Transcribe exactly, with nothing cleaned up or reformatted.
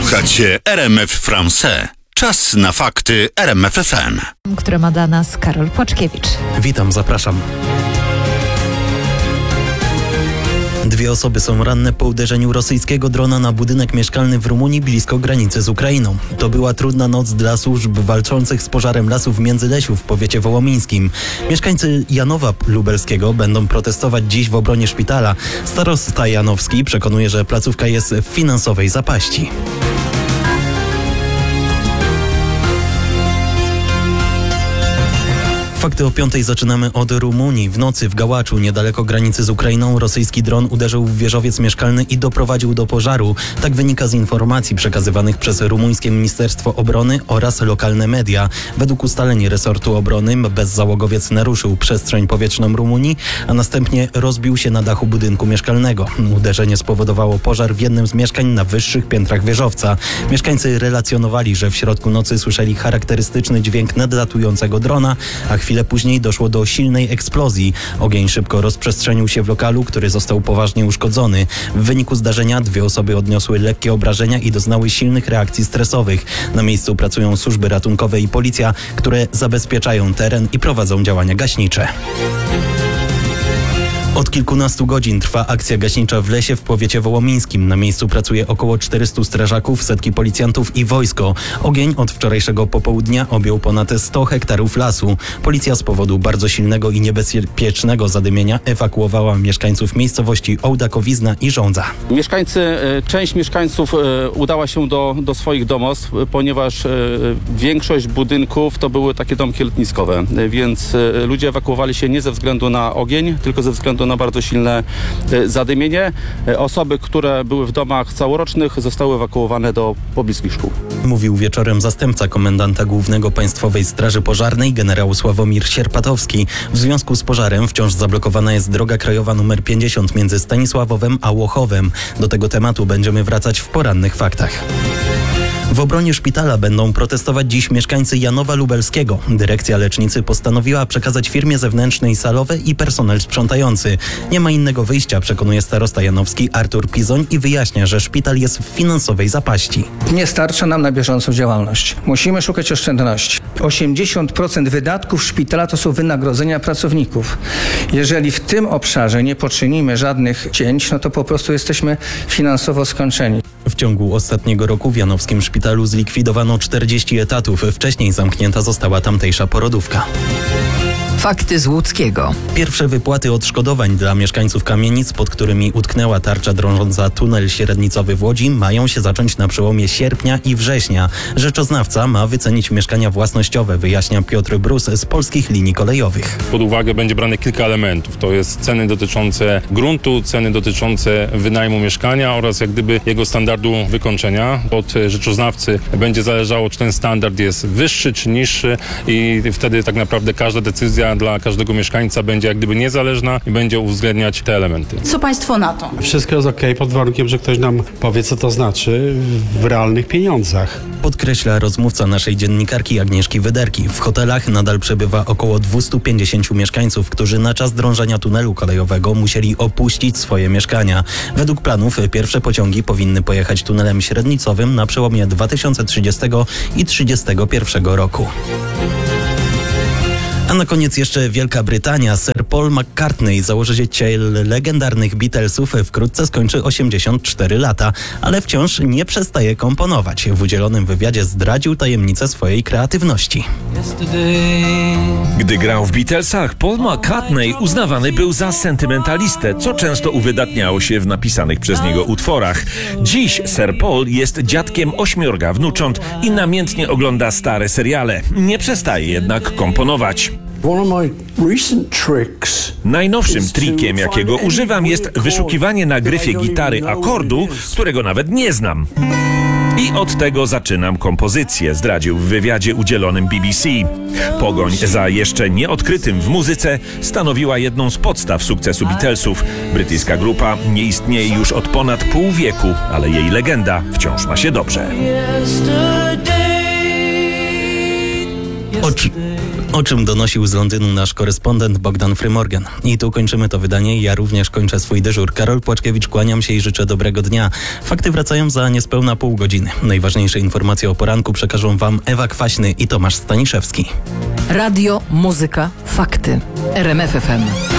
Słuchacie R M F Français. Czas na fakty R M F F M. Które ma dla nas Karol Płaczkiewicz. Witam, zapraszam. Dwie osoby są ranne po uderzeniu rosyjskiego drona na budynek mieszkalny w Rumunii blisko granicy z Ukrainą. To była trudna noc dla służb walczących z pożarem lasów w Międzylesiu w powiecie wołomińskim. Mieszkańcy Janowa Lubelskiego będą protestować dziś w obronie szpitala. Starosta janowski przekonuje, że placówka jest w finansowej zapaści. Fakty o piątej zaczynamy od Rumunii. W nocy w Gałaczu, niedaleko granicy z Ukrainą, rosyjski dron uderzył w wieżowiec mieszkalny i doprowadził do pożaru. Tak wynika z informacji przekazywanych przez rumuńskie Ministerstwo Obrony oraz lokalne media. Według ustaleń resortu obrony bezzałogowiec naruszył przestrzeń powietrzną Rumunii, a następnie rozbił się na dachu budynku mieszkalnego. Uderzenie spowodowało pożar w jednym z mieszkań na wyższych piętrach wieżowca. Mieszkańcy relacjonowali, że w środku nocy słyszeli charakterystyczny dźwięk nadlatującego drona, a chwilę później doszło do silnej eksplozji. Ogień szybko rozprzestrzenił się w lokalu, który został poważnie uszkodzony. W wyniku zdarzenia dwie osoby odniosły lekkie obrażenia i doznały silnych reakcji stresowych. Na miejscu pracują służby ratunkowe i policja, które zabezpieczają teren i prowadzą działania gaśnicze. Od kilkunastu godzin trwa akcja gaśnicza w lesie w powiecie wołomińskim. Na miejscu pracuje około czterystu strażaków, setki policjantów i wojsko. Ogień od wczorajszego popołudnia objął ponad sto hektarów lasu. Policja z powodu bardzo silnego i niebezpiecznego zadymienia ewakuowała mieszkańców miejscowości Ołdakowizna i Żądza. Mieszkańcy, część mieszkańców udała się do, do swoich domostw, ponieważ większość budynków to były takie domki letniskowe, więc ludzie ewakuowali się nie ze względu na ogień, tylko ze względu na bardzo silne zadymienie. Osoby, które były w domach całorocznych, zostały ewakuowane do pobliskich szkół. Mówił wieczorem zastępca komendanta głównego Państwowej Straży Pożarnej generał Sławomir Sierpatowski. W związku z pożarem wciąż zablokowana jest droga krajowa numer pięćdziesiąt między Stanisławowem a Łochowem. Do tego tematu będziemy wracać w porannych faktach. W obronie szpitala będą protestować dziś mieszkańcy Janowa Lubelskiego. Dyrekcja lecznicy postanowiła przekazać firmie zewnętrznej salowe i personel sprzątający. Nie ma innego wyjścia, przekonuje starosta janowski Artur Pizoń i wyjaśnia, że szpital jest w finansowej zapaści. Nie starcza nam na bieżącą działalność. Musimy szukać oszczędności. osiemdziesiąt procent wydatków szpitala to są wynagrodzenia pracowników. Jeżeli w tym obszarze nie poczynimy żadnych cięć, no to po prostu jesteśmy finansowo skończeni. W ciągu ostatniego roku w janowskim szpitalu zlikwidowano czterdzieści etatów. Wcześniej zamknięta została tamtejsza porodówka. Fakty z Łódzkiego. Pierwsze wypłaty odszkodowań dla mieszkańców kamienic, pod którymi utknęła tarcza drążąca tunel średnicowy w Łodzi, mają się zacząć na przełomie sierpnia i września. Rzeczoznawca ma wycenić mieszkania własnościowe, wyjaśnia Piotr Brus z Polskich Linii Kolejowych. Pod uwagę będzie brane kilka elementów. To jest ceny dotyczące gruntu, ceny dotyczące wynajmu mieszkania oraz jak gdyby jego standardu wykończenia. Od rzeczoznawcy będzie zależało, czy ten standard jest wyższy czy niższy i wtedy tak naprawdę każda decyzja dla każdego mieszkańca będzie jak gdyby niezależna i będzie uwzględniać te elementy. Co państwo na to? Wszystko jest okej, pod warunkiem, że ktoś nam powie, co to znaczy w realnych pieniądzach. Podkreśla rozmówca naszej dziennikarki Agnieszki Wyderki. W hotelach nadal przebywa około dwieście pięćdziesiąt mieszkańców, którzy na czas drążenia tunelu kolejowego musieli opuścić swoje mieszkania. Według planów pierwsze pociągi powinny pojechać tunelem średnicowym na przełomie dwa tysiące trzydziestego i dwa tysiące trzydziestego pierwszego roku. A na koniec jeszcze Wielka Brytania. Sir Paul McCartney, założyciel legendarnych Beatlesów, wkrótce skończy osiemdziesiąt cztery lata, ale wciąż nie przestaje komponować. W udzielonym wywiadzie zdradził tajemnicę swojej kreatywności. Gdy grał w Beatlesach, Paul McCartney uznawany był za sentymentalistę, co często uwydatniało się w napisanych przez niego utworach. Dziś Sir Paul jest dziadkiem ośmiorga wnucząt i namiętnie ogląda stare seriale. Nie przestaje jednak komponować. Najnowszym trikiem, jakiego używam, jest wyszukiwanie na gryfie gitary akordu, którego nawet nie znam. I od tego zaczynam kompozycję, zdradził w wywiadzie udzielonym B B C. Pogoń za jeszcze nieodkrytym w muzyce stanowiła jedną z podstaw sukcesu Beatlesów. Brytyjska grupa nie istnieje już od ponad pół wieku, ale jej legenda wciąż ma się dobrze. Oczy... O czym donosił z Londynu nasz korespondent Bogdan Frymorgan. I tu kończymy to wydanie. Ja również kończę swój dyżur. Karol Płaczkiewicz, kłaniam się i życzę dobrego dnia. Fakty wracają za niespełna pół godziny. Najważniejsze informacje o poranku przekażą Wam Ewa Kwaśny i Tomasz Staniszewski. Radio, muzyka, fakty. R M F F M.